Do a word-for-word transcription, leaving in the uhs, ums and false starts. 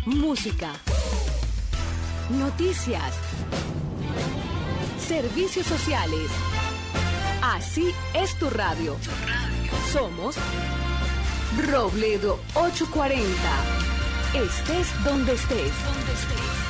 música, noticias, servicios sociales. Así es tu radio. Somos Robledo ochocientos cuarenta. Estés donde estés.